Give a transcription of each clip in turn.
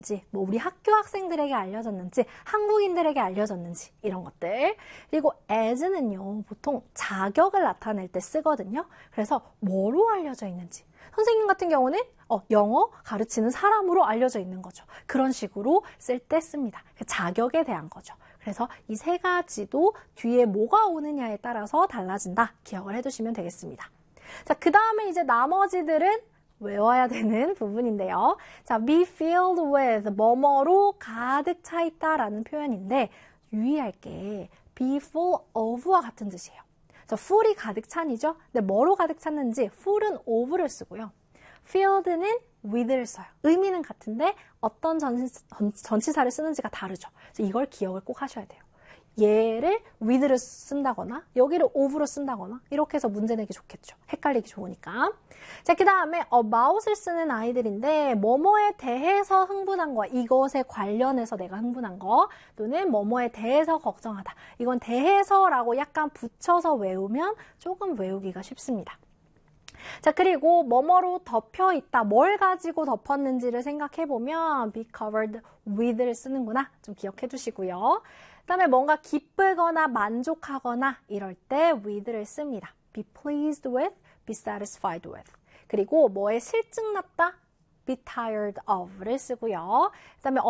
뭐 우리 학교 학생들에게 알려졌는지, 한국인들에게 알려졌는지 이런 것들. 그리고 as는요, 보통 자격을 나타낼 때 쓰거든요. 그래서 뭐로 알려져 있는지. 선생님 같은 경우는 영어 가르치는 사람으로 알려져 있는 거죠. 그런 식으로 쓸 때 씁니다. 자격에 대한 거죠. 그래서 이 세 가지도 뒤에 뭐가 오느냐에 따라서 달라진다. 기억을 해두시면 되겠습니다. 자, 그 다음에 이제 나머지들은 외워야 되는 부분인데요. 자, be filled with, 뭐뭐로 가득 차 있다라는 표현인데 유의할 게 be full of와 같은 뜻이에요. 자, full이 가득 찬이죠. 근데 뭐로 가득 찼는지 full은 of를 쓰고요. filled는 with를 써요. 의미는 같은데 어떤 전치사를 쓰는지가 다르죠. 그래서 이걸 기억을 꼭 하셔야 돼요. 얘를 with를 쓴다거나 여기를 of로 쓴다거나 이렇게 해서 문제 내기 좋겠죠. 헷갈리기 좋으니까. 자, 그 다음에 about을 쓰는 아이들인데 뭐뭐에 대해서 흥분한 거, 이것에 관련해서 내가 흥분한 거, 또는 뭐뭐에 대해서 걱정하다. 이건 대해서라고 약간 붙여서 외우면 조금 외우기가 쉽습니다. 자, 그리고 뭐뭐로 덮여 있다. 뭘 가지고 덮었는지를 생각해보면 be covered with를 쓰는구나. 좀 기억해 두시고요. 그 다음에 뭔가 기쁘거나 만족하거나 이럴 때 with를 씁니다. be pleased with, be satisfied with. 그리고 뭐에 실증났다? be tired of를 쓰고요. 그 다음에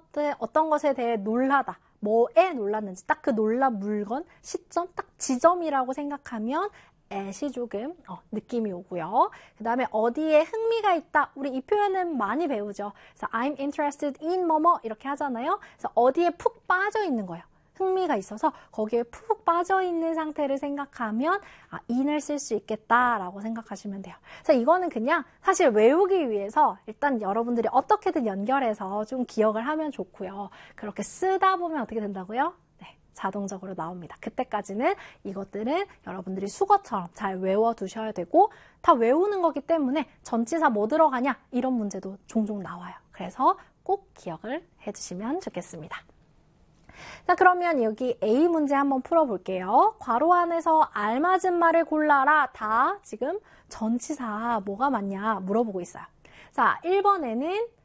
어떤 것에 대해 놀라다. 뭐에 놀랐는지 딱 그 놀란 물건, 시점, 딱 지점이라고 생각하면 at이 조금 느낌이 오고요. 그 다음에 어디에 흥미가 있다. 우리 이 표현은 많이 배우죠. 그래서 I'm interested in 뭐뭐 이렇게 하잖아요. 그래서 어디에 푹 빠져 있는 거예요. 흥미가 있어서 거기에 푹 빠져 있는 상태를 생각하면 in을 쓸 수 있겠다라고 생각하시면 돼요. 그래서 이거는 그냥 사실 외우기 위해서 일단 여러분들이 어떻게든 연결해서 좀 기억을 하면 좋고요. 그렇게 쓰다 보면 어떻게 된다고요? 자동적으로 나옵니다. 그때까지는 이것들은 여러분들이 수거처럼 잘 외워두셔야 되고 다 외우는 거기 때문에 전치사 뭐 들어가냐 이런 문제도 종종 나와요. 그래서 꼭 기억을 해주시면 좋겠습니다. 자, 그러면 여기 A 문제 한번 풀어볼게요. 괄호 안에서 알맞은 말을 골라라. 다 지금 전치사 뭐가 맞냐 물어보고 있어요. 자, 1번에는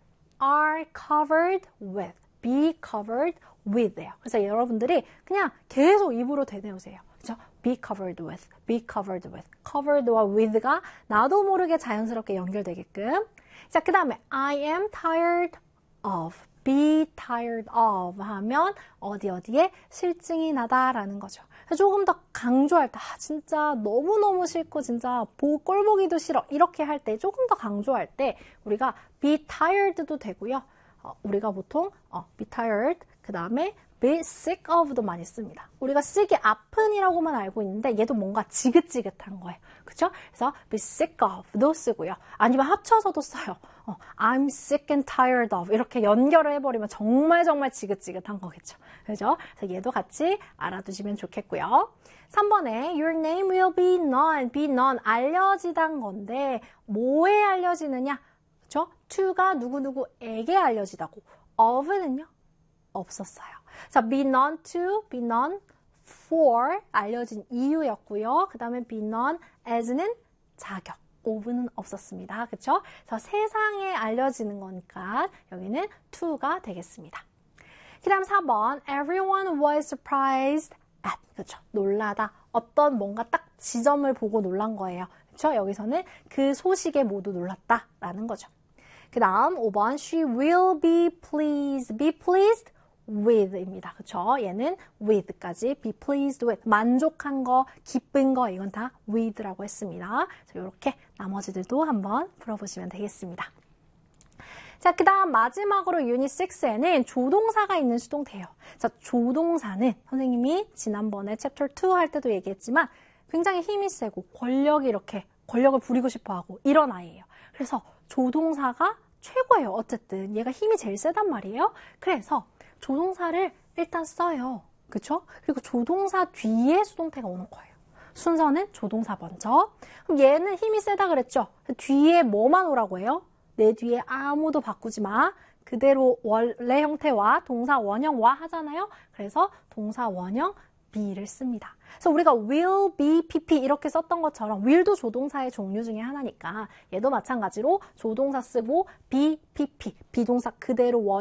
are covered with, be covered with예요. 그래서 여러분들이 그냥 계속 입으로 되뇌우세요. 그렇죠? be covered with, be covered with. covered와 with가 나도 모르게 자연스럽게 연결되게끔. 자, 그 다음에 I am tired of, be tired of 하면 어디에 실증이 나다라는 거죠. 조금 더 강조할 때 진짜 너무너무 싫고 진짜 꼴 보기도 싫어 이렇게 할 때 조금 더 강조할 때 우리가 be tired도 되고요. 우리가 보통 be tired 그 다음에 be sick of도 많이 씁니다. 우리가 sick이 아픈이라고만 알고 있는데 얘도 뭔가 지긋지긋한 거예요. 그쵸? 그래서 be sick of도 쓰고요. 아니면 합쳐서도 써요. I'm sick and tired of 이렇게 연결을 해버리면 정말 지긋지긋한 거겠죠. 그죠? 그래서 얘도 같이 알아두시면 좋겠고요. 3번에 your name will be known 알려지단 건데 뭐에 알려지느냐? 그쵸? to가 누구누구에게 알려지다고 of는요? 없었어요. 자, be known to, be known for 알려진 이유였고요. 그 다음에 be known as는 자격, of는 없었습니다. 그쵸? 그래서 세상에 알려지는 거니까 여기는 to가 되겠습니다. 그 다음 4번 everyone was surprised at 그쵸? 놀라다. 어떤 뭔가 딱 지점을 보고 놀란 거예요. 그쵸? 여기서는 그 소식에 모두 놀랐다라는 거죠. 그 다음 5번 she will be pleased with입니다. 그쵸? 얘는 with까지 be pleased with 만족한 거, 기쁜 거 이건 다 with라고 했습니다. 이렇게 나머지들도 한번 풀어보시면 되겠습니다. 자, 그 다음 마지막으로 유닛 6에는 조동사가 있는 수동태예요. 자, 조동사는 선생님이 지난번에 챕터 2 할 때도 얘기했지만 굉장히 힘이 세고 권력을 부리고 싶어하고 이런 아이예요. 그래서 조동사가 최고예요. 어쨌든 얘가 힘이 제일 세단 말이에요. 그래서 조동사를 일단 써요. 그쵸? 그리고 조동사 뒤에 수동태가 오는 거예요. 순서는 조동사 먼저. 그럼 얘는 힘이 세다 그랬죠? 뒤에 뭐만 오라고 해요? 내 뒤에 아무도 바꾸지 마. 그대로 원래 형태와 동사 원형과 하잖아요. 그래서 동사 원형 be를 씁니다. 그래서 우리가 will, be, pp 이렇게 썼던 것처럼 will도 조동사의 종류 중에 하나니까 얘도 마찬가지로 조동사 쓰고 be, pp, 비동사 그대로